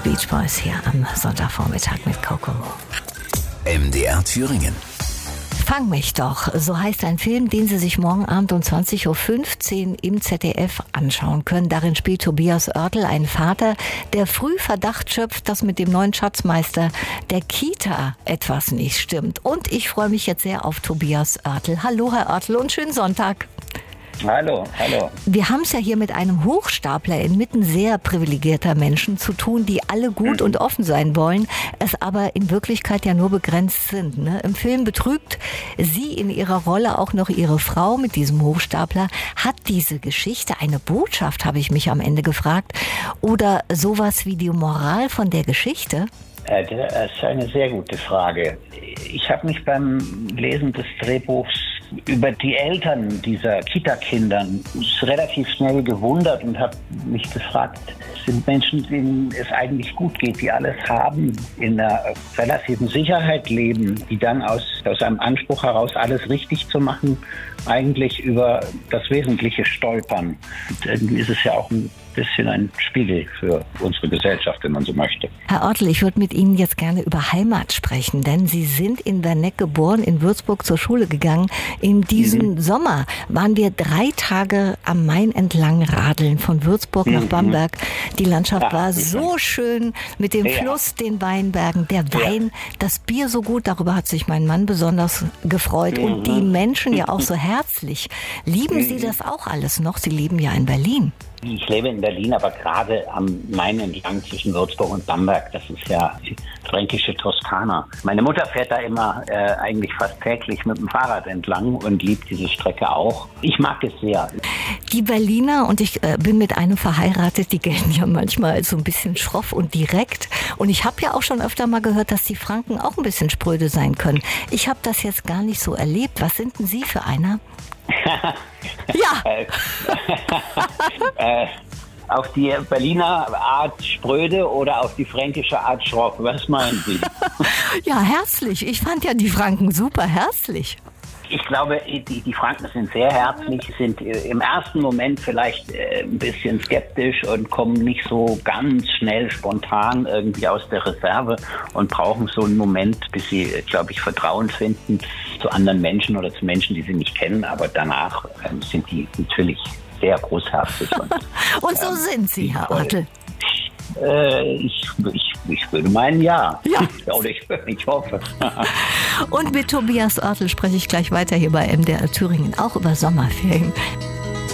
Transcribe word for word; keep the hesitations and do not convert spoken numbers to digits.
Beach Boys hier am Sonntagvormittag mit Kokomo. M D R Thüringen. Fang mich doch, so heißt ein Film, den Sie sich morgen Abend um zwanzig Uhr fünfzehn im Z D F anschauen können. Darin spielt Tobias Oertel einen Vater, der früh Verdacht schöpft, dass mit dem neuen Schatzmeister der Kita etwas nicht stimmt. Und ich freue mich jetzt sehr auf Tobias Oertel. Hallo, Herr Oertel, und schönen Sonntag. Hallo, hallo. Wir haben es ja hier mit einem Hochstapler inmitten sehr privilegierter Menschen zu tun, die alle gut und offen sein wollen, es aber in Wirklichkeit ja nur begrenzt sind. Ne? Im Film betrügt sie in ihrer Rolle auch noch ihre Frau mit diesem Hochstapler. Hat diese Geschichte eine Botschaft, habe ich mich am Ende gefragt, oder sowas wie die Moral von der Geschichte? Das ist eine sehr gute Frage. Ich habe mich beim Lesen des Drehbuchs über die Eltern dieser Kita-Kindern relativ schnell gewundert und habe mich gefragt, sind Menschen, denen es eigentlich gut geht, die alles haben, in einer relativen Sicherheit leben, die dann aus, aus einem Anspruch heraus, alles richtig zu machen, eigentlich über das Wesentliche stolpern. Und irgendwie ist es ja auch ein bisschen ein Spiegel für unsere Gesellschaft, wenn man so möchte. Herr Oertel, ich würde mit Ihnen jetzt gerne über Heimat sprechen, denn Sie sind in Werneck geboren, in Würzburg zur Schule gegangen. In diesem mhm. Sommer waren wir drei Tage am Main entlang radeln, von Würzburg mhm. nach Bamberg. Die Landschaft ja, war so schön mit dem ja. Fluss, den Weinbergen, der Wein, ja. das Bier so gut, darüber hat sich mein Mann besonders gefreut. Mhm. Und die Menschen ja auch so herzlich. Lieben mhm. Sie das auch alles noch? Sie leben ja in Berlin. Ich lebe in Berlin, aber gerade am Main entlang zwischen Würzburg und Bamberg. Das ist ja die fränkische Toskana. Meine Mutter fährt da immer äh, eigentlich fast täglich mit dem Fahrrad entlang und liebt diese Strecke auch. Ich mag es sehr. Die Berliner, und ich äh, bin mit einem verheiratet, die gelten ja manchmal als so ein bisschen schroff und direkt. Und ich habe ja auch schon öfter mal gehört, dass die Franken auch ein bisschen spröde sein können. Ich habe das jetzt gar nicht so erlebt. Was sind denn Sie für einer? Ja. äh, auf die Berliner Art spröde oder auf die fränkische Art schroff? Was meinen Sie? Ja, herzlich. Ich fand ja die Franken super herzlich. Ich glaube, die, die Franken sind sehr herzlich, sind im ersten Moment vielleicht äh, ein bisschen skeptisch und kommen nicht so ganz schnell spontan irgendwie aus der Reserve und brauchen so einen Moment, bis sie, glaube ich, Vertrauen finden zu anderen Menschen oder zu Menschen, die sie nicht kennen. Aber danach ähm, sind die natürlich sehr großherzig. Und, und so ähm, sind sie, Herr Oertel. Äh, ich, ich, ich würde meinen, ja. Ja. Oder ich, ich hoffe. Und mit Tobias Oertel spreche ich gleich weiter hier bei M D R Thüringen, auch über Sommerferien.